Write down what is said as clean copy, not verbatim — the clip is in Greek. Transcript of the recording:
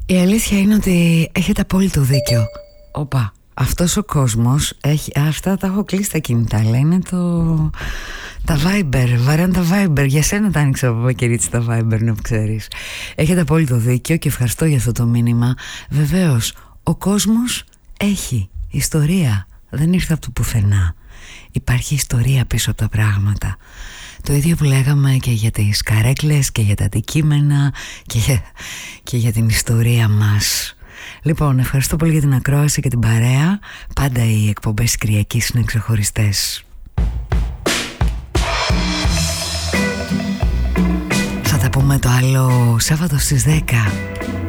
Η αλήθεια είναι ότι έχετε απόλυτο δίκιο. Όπα, αυτός ο κόσμος έχει... Αυτά τα έχω κλείσει τα κινητά, αλλά είναι τα Viber, βαράνε τα Viber. Για σένα τα άνοιξα από καιρίτση τα Viber, να ξέρεις. Έχετε απόλυτο δίκιο και ευχαριστώ για αυτό το μήνυμα. Βεβαίως, ο κόσμος έχει ιστορία. Δεν ήρθε από το πουθενά. Υπάρχει ιστορία πίσω από τα πράγματα. Το ίδιο που λέγαμε και για τις καρέκλες και για τα αντικείμενα και για την ιστορία μας. Λοιπόν, ευχαριστώ πολύ για την ακρόαση και την παρέα. Πάντα οι εκπομπές Κυριακής είναι ξεχωριστές. Θα τα πούμε το άλλο Σάββατο στις 10.